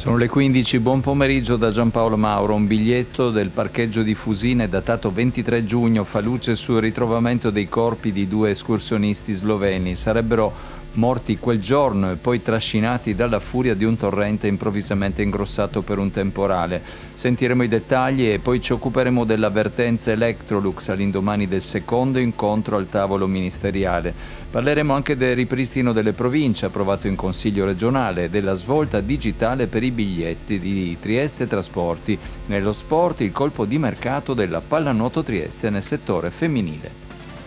Sono le 15, buon pomeriggio da Giampaolo Mauro. Un biglietto del parcheggio di Fusine datato 23 giugno fa luce sul ritrovamento dei corpi di 2 escursionisti sloveni. Sarebbero morti quel giorno e poi trascinati dalla furia di un torrente improvvisamente ingrossato per un temporale. Sentiremo i dettagli e poi ci occuperemo dell'avvertenza Electrolux all'indomani del secondo incontro al tavolo ministeriale. Parleremo anche del ripristino delle province approvato in Consiglio regionale e della svolta digitale per i biglietti di Trieste Trasporti. Nello sport il colpo di mercato della pallanuoto Trieste nel settore femminile.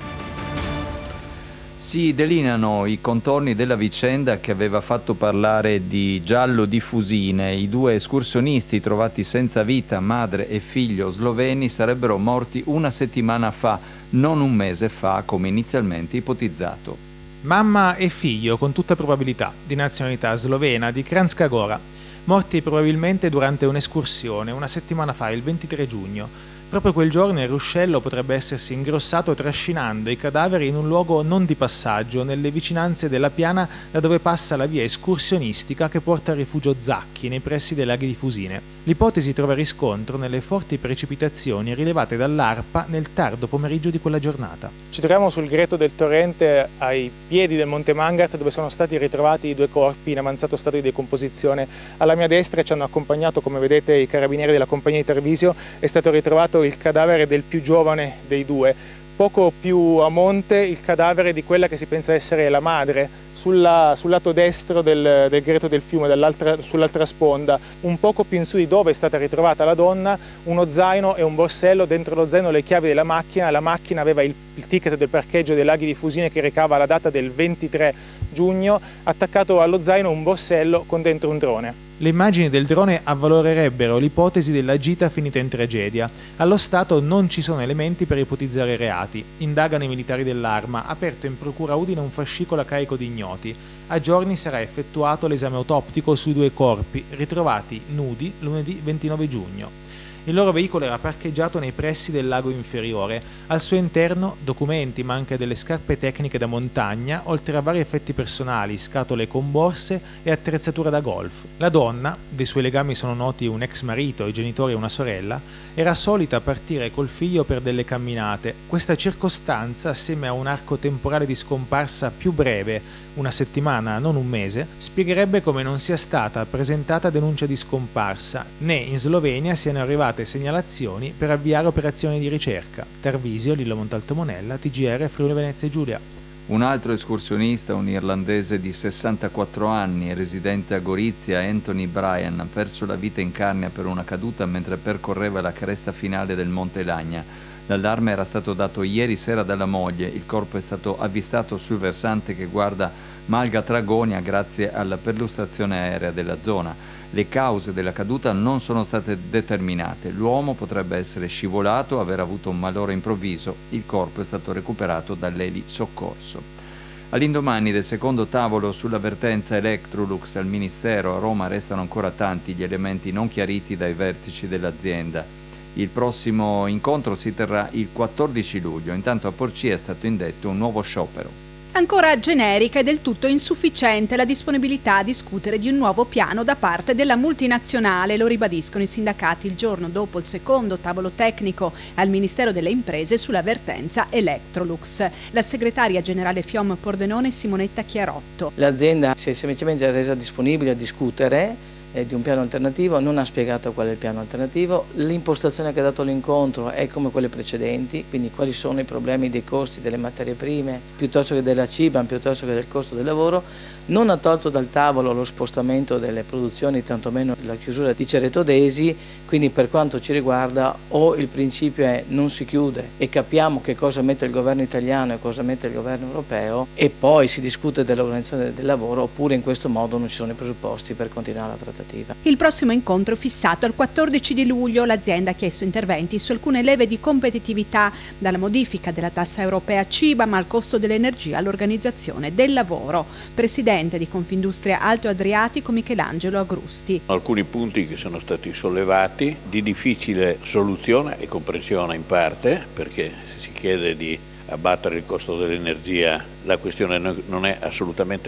Si delineano i contorni della vicenda che aveva fatto parlare di giallo di Fusine. I 2 escursionisti trovati senza vita, madre e figlio sloveni, sarebbero morti una settimana fa, non un mese fa come inizialmente ipotizzato. Mamma e figlio, con tutta probabilità, di nazionalità slovena, di Kranjska Gora, morti probabilmente durante un'escursione una settimana fa, il 23 giugno. Proprio quel giorno il ruscello potrebbe essersi ingrossato trascinando i cadaveri in un luogo non di passaggio, nelle vicinanze della piana da dove passa la via escursionistica che porta al rifugio Zacchi, nei pressi dei laghi di Fusine. L'ipotesi trova riscontro nelle forti precipitazioni rilevate dall'ARPA nel tardo pomeriggio di quella giornata. Ci troviamo sul greto del torrente ai piedi del Monte Mangat, dove sono stati ritrovati i 2 corpi in avanzato stato di decomposizione. Alla mia destra ci hanno accompagnato, come vedete, i carabinieri della compagnia di Tarvisio. È stato ritrovato il cadavere del più giovane dei 2. Poco più a monte il cadavere di quella che si pensa essere la madre, sul lato destro del greto del fiume, sull'altra sponda. Un poco più in su di dove è stata ritrovata la donna, uno zaino e un borsello, dentro lo zaino le chiavi della macchina. La macchina aveva il ticket del parcheggio dei laghi di Fusine che recava la data del 23 giugno, attaccato allo zaino un borsello con dentro un drone. Le immagini del drone avvalorerebbero l'ipotesi della gita finita in tragedia. Allo stato non ci sono elementi per ipotizzare reati. Indagano i militari dell'Arma, aperto in procura Udine un fascicolo a carico di ignoti. A giorni sarà effettuato l'esame autoptico sui 2 corpi, ritrovati nudi lunedì 29 giugno. Il loro veicolo era parcheggiato nei pressi del lago inferiore. Al suo interno documenti, ma anche delle scarpe tecniche da montagna, oltre a vari effetti personali, scatole con borse e attrezzatura da golf. La donna, dei suoi legami sono noti un ex marito, i genitori e una sorella, era solita partire col figlio per delle camminate. Questa circostanza, assieme a un arco temporale di scomparsa più breve, una settimana, non un mese, spiegherebbe come non sia stata presentata denuncia di scomparsa, né in Slovenia siano arrivate segnalazioni per avviare operazioni di ricerca. Tarvisio, Lillo Montalto Monella, TGR Friuli Venezia Giulia. Un altro escursionista, un irlandese di 64 anni, residente a Gorizia, Anthony Bryan, ha perso la vita in Carnia per una caduta mentre percorreva la cresta finale del Monte Lagna. L'allarme era stato dato ieri sera dalla moglie. Il corpo è stato avvistato sul versante che guarda Malga Tragonia grazie alla perlustrazione aerea della zona. Le cause della caduta non sono state determinate. L'uomo potrebbe essere scivolato o aver avuto un malore improvviso. Il corpo è stato recuperato dall'Eli Soccorso. All'indomani del secondo tavolo sull'avvertenza Electrolux al Ministero, a Roma restano ancora tanti gli elementi non chiariti dai vertici dell'azienda. Il prossimo incontro si terrà il 14 luglio. Intanto a Porcia è stato indetto un nuovo sciopero. Ancora generica e del tutto insufficiente la disponibilità a discutere di un nuovo piano da parte della multinazionale, lo ribadiscono i sindacati il giorno dopo il secondo tavolo tecnico al Ministero delle Imprese sull'avvertenza Electrolux. La segretaria generale FIOM Pordenone Simonetta Chiarotto. L'azienda si è semplicemente resa disponibile a discutere di un piano alternativo, non ha spiegato qual è il piano alternativo, l'impostazione che ha dato l'incontro è come quelle precedenti, quindi quali sono i problemi dei costi delle materie prime, piuttosto che della CIBAN, piuttosto che del costo del lavoro, non ha tolto dal tavolo lo spostamento delle produzioni, tantomeno la chiusura di Cerreto d'Esi, quindi per quanto ci riguarda o il principio è non si chiude e capiamo che cosa mette il governo italiano e cosa mette il governo europeo e poi si discute dell'organizzazione del lavoro, oppure in questo modo non ci sono i presupposti per continuare la trattativa. Il prossimo incontro è fissato al 14 di luglio. L'azienda ha chiesto interventi su alcune leve di competitività, dalla modifica della tassa europea CIBAM al costo dell'energia all'organizzazione del lavoro. Presidente di Confindustria Alto Adriatico Michelangelo Agrusti. Alcuni punti che sono stati sollevati di difficile soluzione e comprensione in parte, perché si chiede di abbattere il costo dell'energia, la questione non è assolutamente